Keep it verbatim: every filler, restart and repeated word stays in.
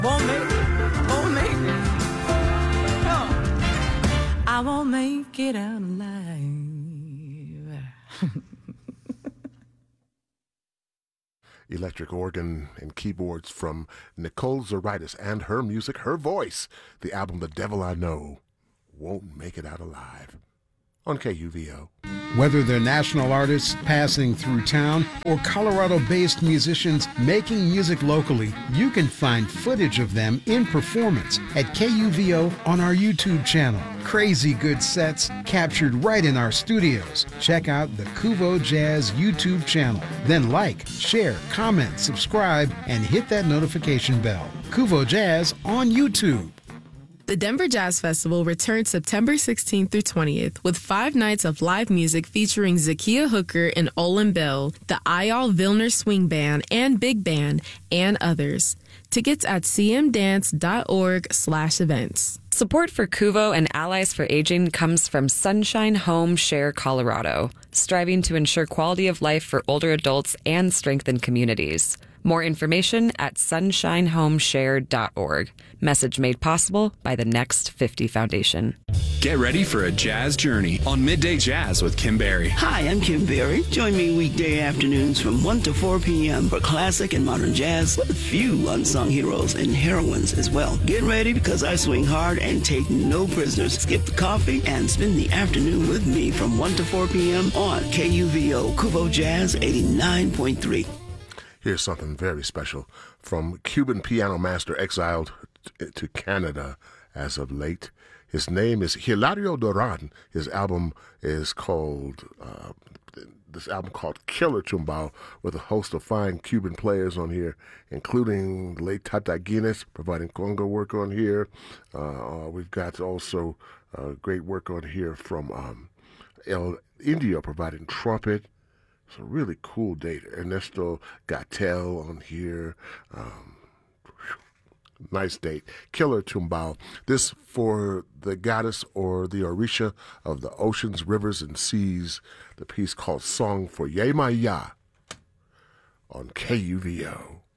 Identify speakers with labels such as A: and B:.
A: Won't make it, won't make it. No. I won't make it out alive.
B: Electric organ and keyboards from Nicole Zaritis and her music, her voice. The album The Devil I Know won't make it out alive. On K U V O.
C: Whether they're national artists passing through town or Colorado-based musicians making music locally, you can find footage of them in performance at K U V O on our YouTube channel. Crazy good sets captured right in our studios. Check out the Kuvo Jazz YouTube channel. Then like, share, comment, subscribe, and hit that notification bell. Kuvo Jazz on YouTube.
D: The Denver Jazz Festival returns September sixteenth through twentieth with five nights of live music featuring Zakiya Hooker and Olin Bell, the Eyal Vilner Swing Band and Big Band, and others. Tickets at cmdance.org slash events.
E: Support for Kuvo and Allies for Aging comes from Sunshine Home Share Colorado, striving to ensure quality of life for older adults and strengthen communities. More information at sunshine home share dot org. Message made possible by the Next fifty Foundation.
F: Get ready for a jazz journey on Midday Jazz with Kim Berry.
G: Hi, I'm Kim Berry. Join me weekday afternoons from one to four p.m. for classic and modern jazz with a few unsung heroes and heroines as well. Get ready because I swing hard and take no prisoners. Skip the coffee and spend the afternoon with me from one to four p.m. on K U V O Kuvo Jazz eighty-nine point three.
B: Here's something very special from Cuban piano master exiled t- to Canada as of late. His name is Hilario Duran. His album is called, uh, this album called Killer Tumbao, with a host of fine Cuban players on here, including late Tata Guinness, providing conga work on here. Uh, we've got also uh, great work on here from um, El Indio, providing trumpet. It's a really cool date. Ernesto Gattel on here. Um, nice date. Killer Tumbao. This for the goddess or the Orisha of the oceans, rivers, and seas. The piece called Song for Yemaya on K U V O.